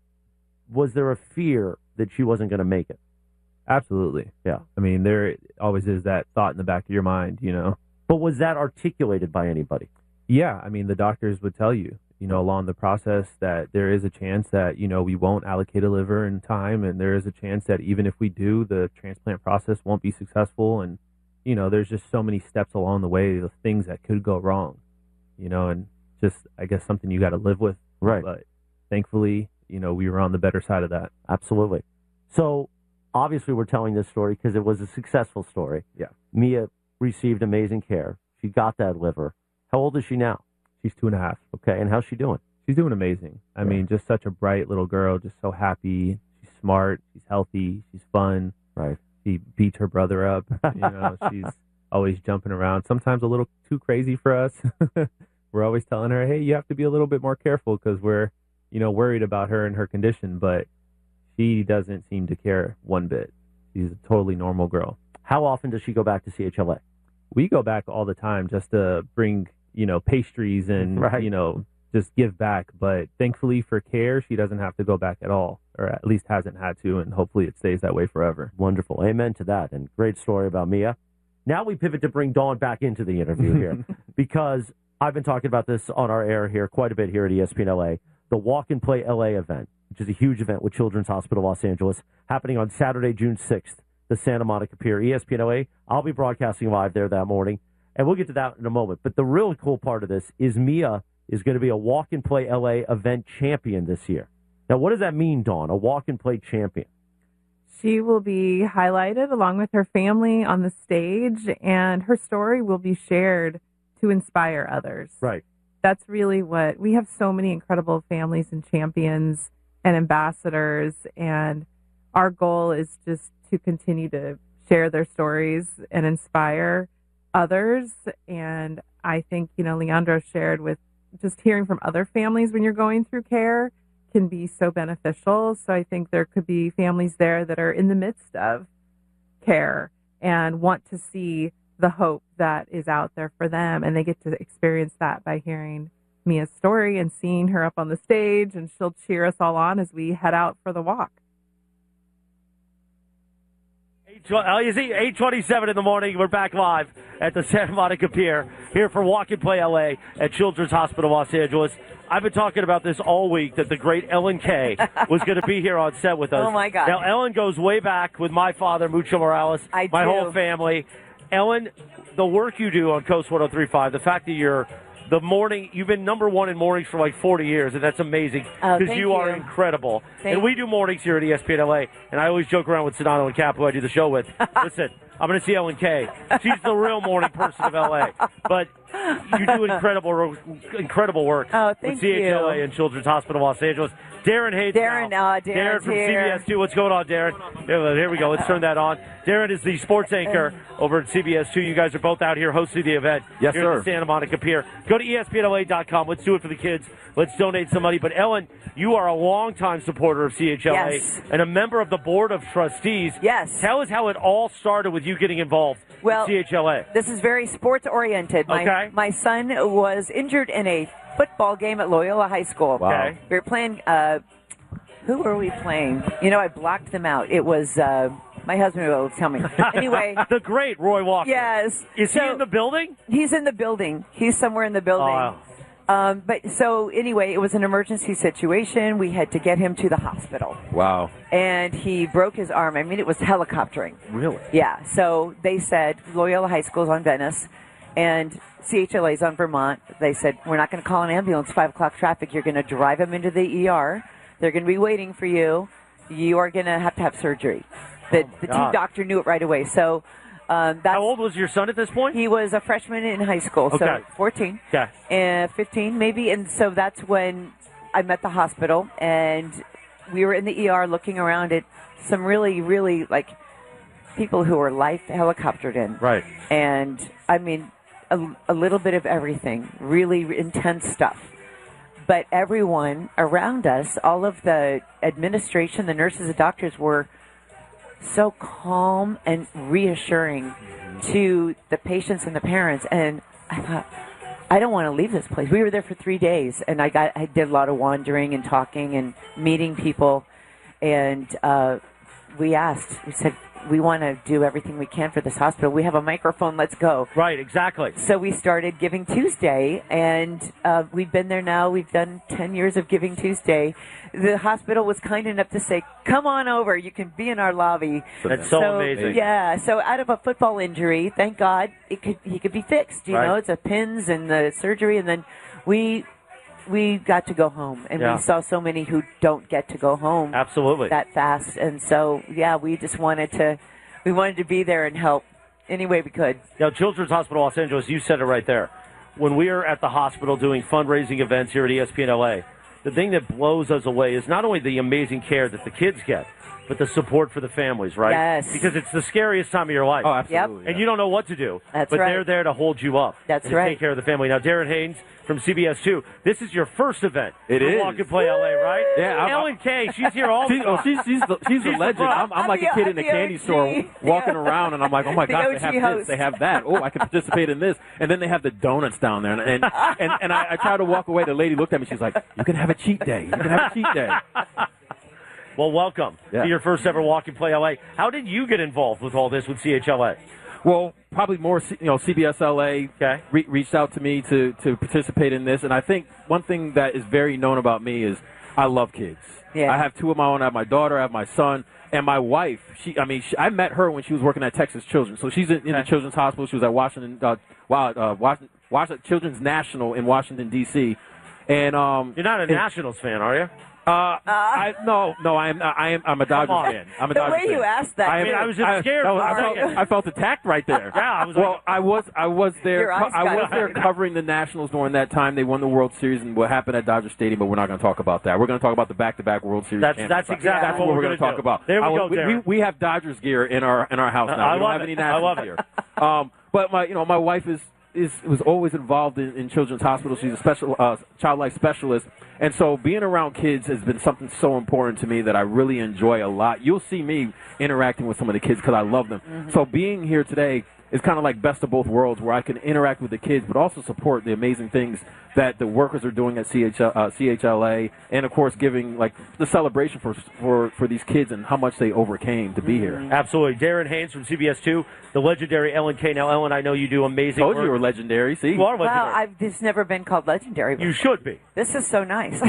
was there a fear that she wasn't going to make it? Absolutely. Yeah. I mean, there always is that thought in the back of your mind, you know. But was that articulated by anybody? Yeah. I mean, the doctors would tell you, you know, along the process that there is a chance that, you know, we won't allocate a liver in time, and there is a chance that even if we do, the transplant process won't be successful. And, you know, there's just so many steps along the way of things that could go wrong, you know, and just, I guess, something you got to live with. Right. But thankfully, you know, we were on the better side of that. Absolutely. So obviously we're telling this story because it was a successful story. Yeah. Mia received amazing care. She got that liver. How old is she now? She's two and a half. Okay, and how's she doing? She's doing amazing. I yeah. mean, just such a bright little girl, just so happy. She's smart. She's healthy. She's fun. Right. She beats her brother up. You know, she's always jumping around. Sometimes a little too crazy for us. We're always telling her, hey, you have to be a little bit more careful because we're, you know, worried about her and her condition. But she doesn't seem to care one bit. She's a totally normal girl. How often does she go back to C H L A? We go back all the time just to bring, you know, pastries and, right. you know, just give back. But thankfully for care, she doesn't have to go back at all, or at least hasn't had to, and hopefully it stays that way forever. Wonderful. Amen to that. And great story about Mia. Now we pivot to bring Dawn back into the interview here because I've been talking about this on our air here quite a bit here at E S P N L A, the Walk and Play L A event, which is a huge event with Children's Hospital Los Angeles, happening on Saturday, June sixth, the Santa Monica Pier. E S P N L A, I'll be broadcasting live there that morning, and we'll get to that in a moment. But the really cool part of this is Mia is going to be a Walk and Play L A event champion this year. Now, what does that mean, Dawn, a Walk and Play champion? She will be highlighted along with her family on the stage, and her story will be shared to inspire others. Right. That's really what we have. So many incredible families and champions and ambassadors, and our goal is just to continue to share their stories and inspire others. And I think, you know, Leandro shared with just hearing from other families when you're going through care can be so beneficial. So I think there could be families there that are in the midst of care and want to see the hope that is out there for them, and they get to experience that by hearing Mia's story and seeing her up on the stage, and she'll cheer us all on as we head out for the walk. Oh, you see, eight twenty-seven in the morning. We're back live at the Santa Monica Pier here for Walk and Play L A at Children's Hospital Los Angeles. I've been talking about this all week, that the great Ellen Kay was going to be here on set with us. Oh, my God. Now, Ellen goes way back with my father, Mucho Morales, I my do. whole family. Ellen, the work you do on Coast one oh three point five, the fact that you're the morning, you've been number one in mornings for like forty years, and that's amazing Oh, because thank you are you. incredible. Thank and we do mornings here at E S P N L A, and I always joke around with Sedano and Cap, who I do the show with. Listen, I'm going to see Ellen Kay. She's the real morning person of L A. But you do incredible, incredible work Oh, thank with C H L A you. and Children's Hospital Los Angeles. Darren Hayes. Darren, now. uh, Darren's from here. C B S two. What's going on, Darren? Here, here we go. Let's turn that on. Darren is the sports anchor over at C B S two. You guys are both out here hosting the event. Yes, here sir. at the Santa Monica Pier. Go to E S P N L A dot com. Let's do it for the kids. Let's donate some money. But, Ellen, you are a longtime supporter of C H L A Yes. and a member of the Board of Trustees. Yes. Tell us how it all started with you getting involved Well, in C H L A. This is very sports oriented. My, Okay. my son was injured in a football game at Loyola High School. Wow. Okay. We were playing, uh, who were we playing? You know, I blocked them out. It was, uh, my husband will tell me. Anyway. The great Roy Walker. Yes. Is So- he in the building? He's in the building. He's somewhere in the building. Oh. Um, but so anyway, it was an emergency situation. We had to get him to the hospital. Wow. And he broke his arm. I mean, it was helicoptering. Really? Yeah. So they said Loyola High School's on Venice. And C H L A's on Vermont. They said, we're not going to call an ambulance, five o'clock traffic. You're going to drive him into the E R. They're going to be waiting for you. You are going to have to have surgery. The, Oh, the God. team doctor knew it right away. So um, that's, How old was your son at this point? He was a freshman in high school, Okay. so fourteen. Okay. And fifteen maybe. And so that's when I met the hospital, and we were in the E R looking around at some really, really, like, people who were life helicoptered in. Right. And, I mean, a, a little bit of everything, really intense stuff. But everyone around us, all of the administration, the nurses, the doctors were so calm and reassuring to the patients and the parents. And I thought, I don't want to leave this place. We were there for three days, and I got I did a lot of wandering and talking and meeting people. And uh, we asked, we said, we want to do everything we can for this hospital. We have a microphone. Let's go. Right, exactly. So we started Giving Tuesday, and uh, we've been there now. We've done ten years of Giving Tuesday. The hospital was kind enough to say, come on over. You can be in our lobby. That's so amazing. Yeah. So out of a football injury, thank God, it could he could be fixed. You Right. know, it's the pins and the surgery, and then we we got to go home, and Yeah. we saw so many who don't get to go home Absolutely. that fast. And so, yeah, we just wanted to we wanted to be there and help any way we could. Now, Children's Hospital Los Angeles, you said it right there. When we are at the hospital doing fundraising events here at E S P N L A, the thing that blows us away is not only the amazing care that the kids get, but the support for the families, right? Yes. Because it's the scariest time of your life. Oh, absolutely, And you don't know what to do. That's but right. they're there to hold you up. That's and to right. take care of the family. Now, Darren Haynes from C B S two, this is your first event. It for is. Walk and Play L A, right? Yeah, I'm- Ellen Kay, she's here all the She- time. oh, she's she's the, she's the legend. I'm, I'm like a kid in a candy store walking around, and I'm like, oh my The gosh, O they G have this, host. they have that. Oh, I can participate in this. And then they have the donuts down there, and and and, and I, I tried to walk away. The lady looked at me. She's like, you can have a cheat day. You can have a cheat day. Well, welcome Yeah. to your first ever Walk and Play L A. How did you get involved with all this with C H L A? Well, probably more, C- you know, C B S L A okay. re- reached out to me to, to participate in this. And I think one thing that is very known about me is I love kids. Yeah. I have two of my own. I have my daughter, I have my son, and my wife. She, I mean, she, I met her when she was working at Texas Children. So she's in, in the Children's Hospital. She was at Washington, uh, Wa- uh, Washington, Washington Children's National in Washington, D C And um, You're not a and- Nationals fan, are you? Uh, I no, no, I am. I am. I'm a Dodgers on. fan. I'm a The Dodgers way fan. you asked that, I, am- I mean, I was just scared I, for I, a felt, second. I felt attacked right there. Yeah, I was well, like- I was. I was there. Your eyes I got was there excited. covering the Nationals during that time. They won the World Series and what happened at Dodger Stadium. But we're not going to talk about that. We're going to talk about the back-to-back World Series. That's- champions. that's exactly That's what what we're we're going to gonna talk do. about. There we I- go, we, Darren. we, we have Dodgers gear in our in our house now. I we don't love have it. any I Nationals love it. gear. Um, but my, you know, my wife is. Is was always involved in, in Children's Hospital. She's a special uh, child life specialist, and so being around kids has been something so important to me that I really enjoy a lot. You'll see me interacting with some of the kids because I love them. Mm-hmm. So being here today is kind of like best of both worlds, where I can interact with the kids, but also support the amazing things that the workers are doing at C H L, uh, C H L A, and of course giving like the celebration for for for these kids and how much they overcame to be here. Absolutely. Darren Haynes from C B S two, the legendary Ellen Kay. Now, Ellen, I know you do amazing Told work. you you were legendary. See, You are legendary. Wow, I've just never been called legendary before. You should be. This is so nice.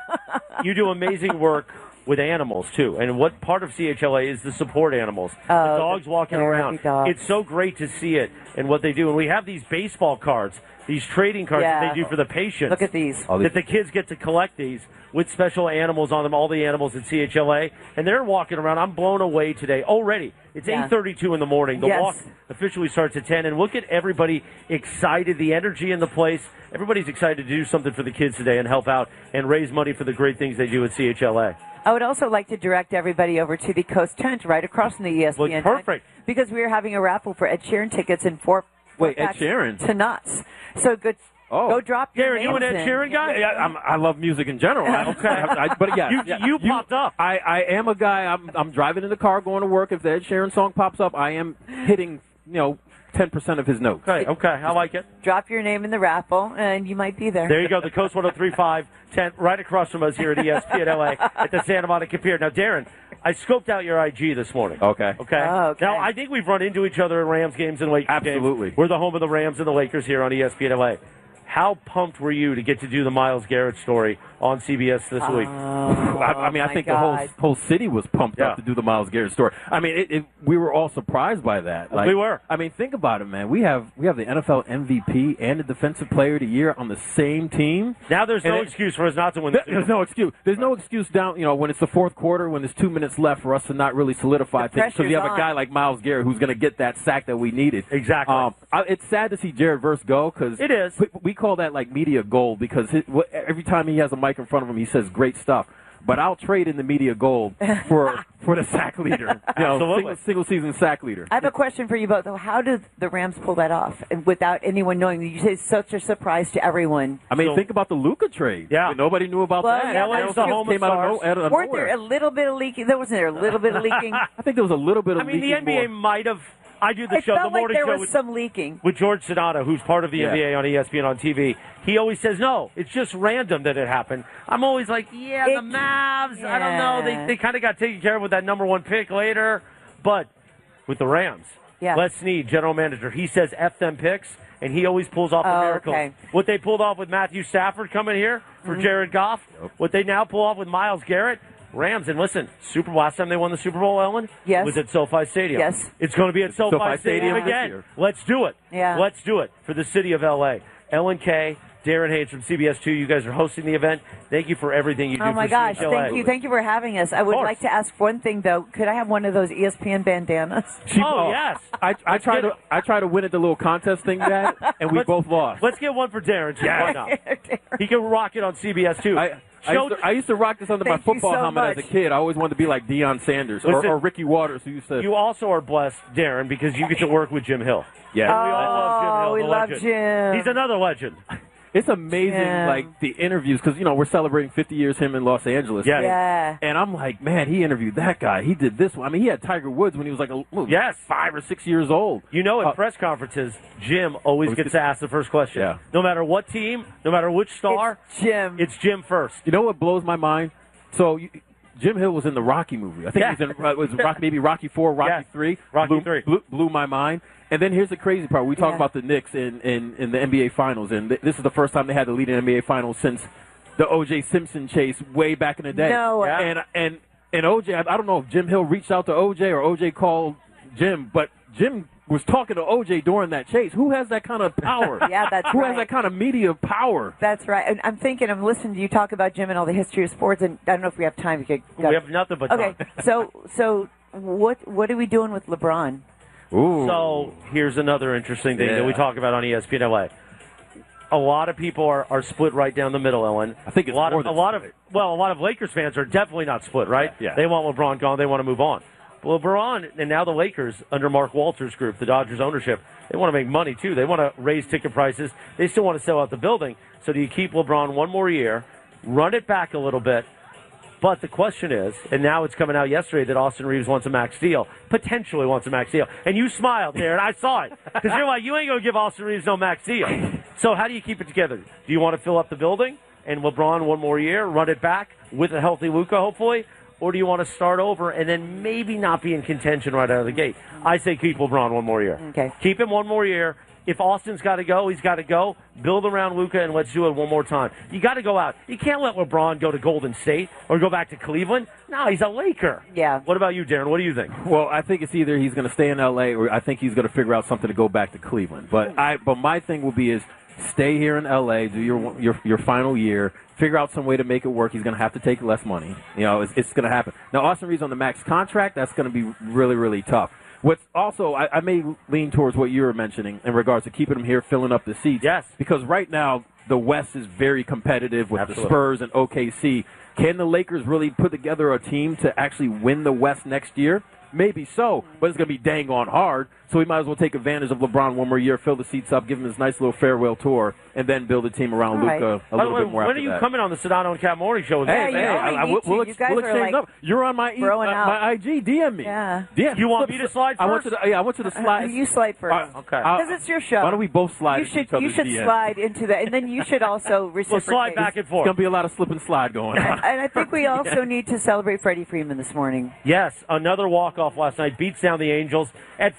You do amazing work with animals, too. And what part of C H L A is the support animals. the Oh, dogs the walking therapy around. dogs. It's so great to see it and what they do. And we have these baseball cards, these trading cards that Yeah. they do for the patients. Look at these. All these- That the kids get to collect these with special animals on them, all the animals at C H L A. And they're walking around. I'm blown away today. Already. It's Yeah. eight thirty-two in the morning. The Yes. walk officially starts at ten. And look at everybody excited, the energy in the place. Everybody's excited to do something for the kids today and help out and raise money for the great things they do at C H L A. I would also like to direct everybody over to the Coast Tent right across from the E S P N. Well, perfect. tent, because we are having a raffle for Ed Sheeran tickets in four. Wait, four Ed packs Sheeran? to nuts. So good. Oh. Go drop your Darren, you an names Ed in. Sheeran guy? Yeah, I'm, I love music in general. I- Okay. I, I- but yeah, You- yeah, you popped up. I, I am a guy. I'm I'm driving in the car going to work. If the Ed Sheeran song pops up, I am hitting you know ten percent of his notes. Okay, okay, I like it. Drop your name in the raffle, and you might be there. There you go, the Coast one oh three point five tent right across from us here at E S P N L A at the Santa Monica Pier. Now, Darren, I scoped out your I G this morning. Okay. Okay. Oh, okay. Now, I think we've run into each other in Rams games and Lakers Absolutely. games. We're the home of the Rams and the Lakers here on E S P N L A. How pumped were you to get to do the Myles Garrett story on C B S this Oh, week. I, I mean, I my think God. the whole whole city was pumped Yeah. up to do the Myles Garrett story. I mean, it, it, we were all surprised by that. Like, We were. I mean, think about it, man. We have we have the N F L M V P and the Defensive Player of the Year on the same team. Now there's And no it- excuse for us not to win. The There- There's no excuse. There's no excuse down. You know, when it's the fourth quarter, when there's two minutes left for us to not really solidify The things, because you have pressure's a guy on. like Myles Garrett who's going to get that sack that we needed. Exactly. Um, I, it's sad to see Jared Verse go because It is. We, we call that like media gold because his, wh- every time he has a mic in front of him, he says great stuff. But I'll trade in the media gold for for the sack leader. You know, Absolutely. single, single season sack leader. I have a question for you both. Though. How did the Rams pull that off and without anyone knowing? You say it's such a surprise to everyone. I mean, So- think about the Luka trade. Yeah. I mean, nobody knew about Well, that. yeah, L A that's also true. came out of, no, out of Weren't nowhere. there a little bit of leaking? There wasn't there a little bit of leaking. I think there was a little bit of I mean, the leaking N B A more. might have. I do the It show, the felt like morning there show was with, some leaking. with George Sedano, who's part of the Yeah. N B A on E S P N on T V. He always says, no, it's just random that it happened. I'm always like, yeah, It- the Mavs, I don't know. yeah. They, they kind of got taken care of with that number one pick later. But with the Rams, Yeah. Les Snead, general manager, he says F them picks, and he always pulls off the Oh, miracles. okay. What they pulled off with Matthew Stafford coming here for Mm-hmm. Jared Goff, what they now pull off with Myles Garrett, Rams, and listen, Super Bowl, last time they won the Super Bowl, Ellen, Yes. was at SoFi Stadium. Yes. It's going to be at SoFi, SoFi Stadium, Stadium this again. year. Let's do it. Yeah. Let's do it for the city of L A. Ellen K., Darren Hayes from C B S two, you guys are hosting the event. Thank you for everything you do Oh my for gosh! C H L A. Thank you, thank you for having us. I would course. like to ask one thing though. Could I have one of those E S P N bandanas? She- Oh, yes. I, I tried to I tried to win at the little contest thing, Dad, and we Let's- both lost. Let's get one for Darren. too. Why not? He can rock it on C B S two. I, I, Show- used to, I used to rock this under my Thank you football so helmet as much. a kid. I always wanted to be like Deion Sanders or, Listen, or Ricky Waters, who used to. You also are blessed, Darren, because you get to work with Jim Hill. yeah, We all love Jim Hill, Oh, we the love legend. Jim. He's another legend. it's amazing, Jim. like the interviews, because you know we're celebrating fifty years him in Los Angeles. Yes. Yeah. And I'm like, man, he interviewed that guy. He did this one. I mean, he had Tiger Woods when he was like a, what, Yes. five or six years old. You know, at Uh, press conferences, Jim always Always gets gets- asked the first question. Yeah. No matter what team, no matter which star, It's Jim. it's Jim first. You know what blows my mind? So you, Jim Hill was in the Rocky movie. I think Yeah. he was in uh, was Rocky, maybe Rocky Four, Rocky Yes. Three. Rocky blew, three. blew, blew my mind. And then here's the crazy part. We talk Yeah. about the Knicks in, in, in the N B A Finals, and th- this is the first time they had to lead an N B A Finals since the O J Simpson chase way back in the day. No. Yeah. And and and O J, I, I don't know if Jim Hill reached out to O J or O J called Jim, but Jim was talking to O J during that chase. Who has that kind of power? Yeah, that's Who right. has that kind of media power? That's right. And I'm thinking, I'm listening to you talk about Jim and all the history of sports, and I don't know if we have time. We could. We have nothing but Okay, time. so so what what are we doing with LeBron? Ooh. So here's another interesting thing that Yeah. we talk about on E S P N L A. A lot of people are, are split right down the middle, Ellen. I think it's a lot more of a than lot of split. well, a lot of Lakers fans are definitely not split, right? Yeah. They want LeBron gone. They want to move on. But LeBron and now the Lakers under Mark Walters' group, the Dodgers ownership, they want to make money too. They want to raise ticket prices. They still want to sell out the building. So do you keep LeBron one more year, run it back a little bit? But the question is, and now it's coming out yesterday that Austin Reeves wants a max deal, potentially wants a max deal. And you smiled there, and I saw it. Because you're like, you ain't going to give Austin Reeves no max deal. So how do you keep it together? Do you want to fill up the building and LeBron one more year, run it back with a healthy Luka, hopefully? Or do you want to start over and then maybe not be in contention right out of the gate? I say keep LeBron one more year. Okay. Keep him one more year. If Austin's got to go, he's got to go. Build around Luka and let's do it one more time. You got to go out. You can't let LeBron go to Golden State or go back to Cleveland. No, he's a Laker. Yeah. What about you, Darren? What do you think? Well, I think it's either he's going to stay in L A or I think he's going to figure out something to go back to Cleveland. But I, but my thing will be is stay here in L A, do your your your final year, figure out some way to make it work. He's going to have to take less money. You know, it's, it's going to happen. Now, Austin Reeves on the max contract, that's going to be really, really tough. What's also, I, I may lean towards what you were mentioning in regards to keeping him here, filling up the seats. Yes. Because right now, the West is very competitive with Absolutely. the Spurs and O K C. Can the Lakers really put together a team to actually win the West next year? Maybe so, but it's going to be dang on hard. So we might as well take advantage of LeBron one more year, fill the seats up, give him his nice little farewell tour, and then build a team around All right. Luka a By the little way, bit more when after are you that. coming on the Sedano and Cat Morning Show? Yeah, Hey, you hey, only I, I, need we'll, to. we'll, You guys we'll are, exchange like, numbers. You're on my, e- throwing uh, out. my I G. D M me. Yeah. D M. You want Slip- me to slide I want first? you to, yeah, I want you to slide. You slide first. Uh, Okay. I'll- Because it's your show. Why don't we both slide You into should each other's you should D Ms? slide into that, and then you should also reciprocate. We'll slide back and It's forth. going to be a lot of slip and slide going on. And I think we also need to celebrate Freddie Freeman this morning. Yes, another walk-off last night beats down the Angels. At first, it,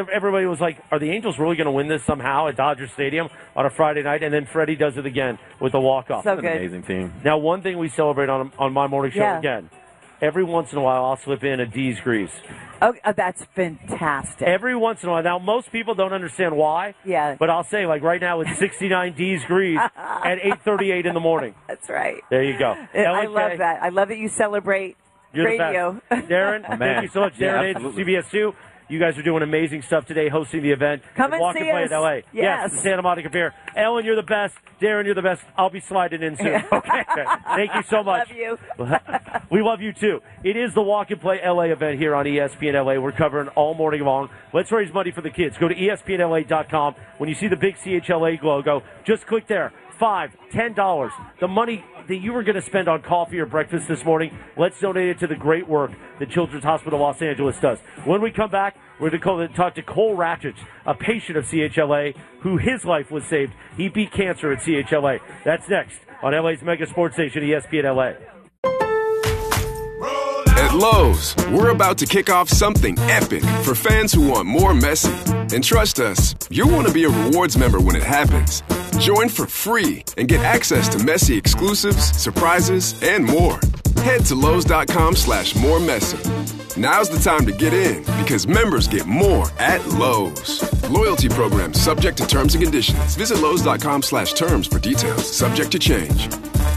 everybody was like, are the Angels really going to win this somehow at Dodger Stadium on a Friday night? And then Freddie does it again with the walk-off. So good. An amazing team. Now, one thing we celebrate on on my morning show Yeah. again, every once in a while I'll slip in a D's Grease. Oh, uh, that's fantastic. Every once in a while. Now, most people don't understand why. Yeah. But I'll say, like right now, it's sixty-nine D's Grease at eight thirty-eight in the morning. That's right. There you go. I L H K, love that. I love that you celebrate You're radio. the best. Darren, Oh, man. thank you so much. Yeah, Darren Hayes, absolutely. C B S two. You guys are doing amazing stuff today, hosting the event. Come and Walk see and play us. in L A. Yes. the Santa Monica Pier. Ellen, you're the best. Darren, you're the best. I'll be sliding in soon. Okay. Thank you so much. Love you. We love you too. It is the Walk and Play L A event here on E S P N L A. We're covering all morning long. Let's raise money for the kids. Go to E S P N L A dot com. When you see the big C H L A logo, just click there. Five, ten dollars. The money that you were going to spend on coffee or breakfast this morning, let's donate it to the great work that Children's Hospital Los Angeles does. When we come back, we're going to talk to Cole Ratchich, a patient of C H L A, who his life was saved. He beat cancer at C H L A. That's next on L A's mega sports station, E S P N L A. At Lowe's, we're about to kick off something epic for fans who want more Messi. And trust us, you'll want to be a rewards member when it happens. Join for free and get access to Messi exclusives, surprises, and more. Head to Lowe's.com slash more Messi. Now's the time to get in because members get more at Lowe's. Loyalty program subject to terms and conditions. Visit Lowe's.com slash terms for details. Subject to change.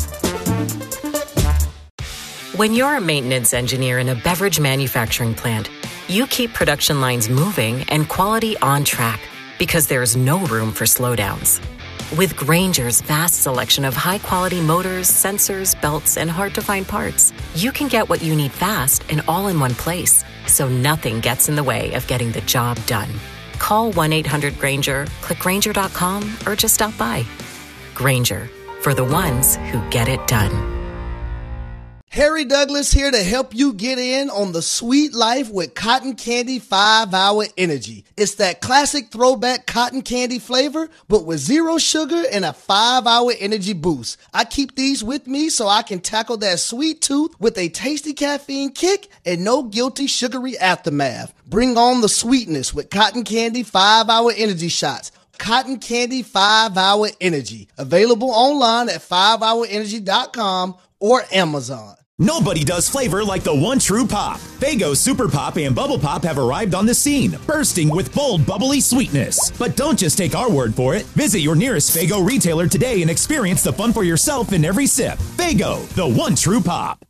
When you're a maintenance engineer in a beverage manufacturing plant, you keep production lines moving and quality on track because there's no room for slowdowns. With Grainger's vast selection of high-quality motors, sensors, belts, and hard-to-find parts, you can get what you need fast and all in one place, so nothing gets in the way of getting the job done. Call one eight hundred Grainger, click Grainger dot com, or just stop by. Grainger, for the ones who get it done. Harry Douglas here to help you get in on the sweet life with Cotton Candy five hour Energy. It's that classic throwback cotton candy flavor, but with zero sugar and a five hour energy boost. I keep these with me so I can tackle that sweet tooth with a tasty caffeine kick and no guilty sugary aftermath. Bring on the sweetness with Cotton Candy five hour Energy shots. Cotton Candy five hour Energy. Available online at five hour energy dot com or Amazon. Nobody does flavor like the one true pop. Faygo Super Pop and Bubble Pop have arrived on the scene, bursting with bold, bubbly sweetness. But don't just take our word for it. Visit your nearest Faygo retailer today and experience the fun for yourself in every sip. Faygo, the one true pop.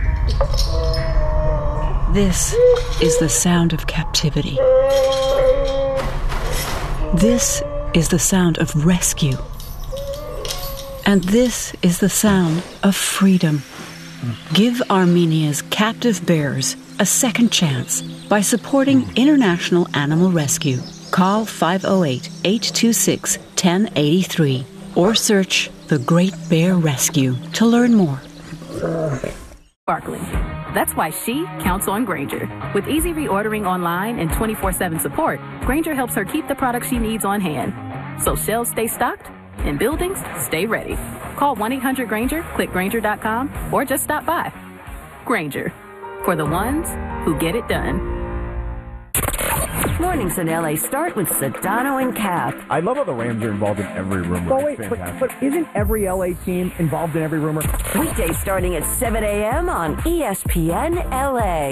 This is the sound of captivity. This is the sound of rescue. And this is the sound of freedom. Give Armenia's captive bears a second chance by supporting International Animal Rescue. Call five oh eight, eight two six, one oh eight three or search The Great Bear Rescue to learn more. Sparkling. That's why she counts on Grainger. With easy reordering online and twenty-four seven support, Grainger helps her keep the products she needs on hand. So shelves stay stocked and buildings stay ready. Call one eight hundred Grainger, click Grainger dot com, or just stop by. Grainger, for the ones who get it done. Mornings in L A start with Sedano and Cap. I love how the Rams are involved in every rumor. But It's wait, but, fantastic. but isn't every L A team involved in every rumor? Weekdays starting at seven a.m. on E S P N L A.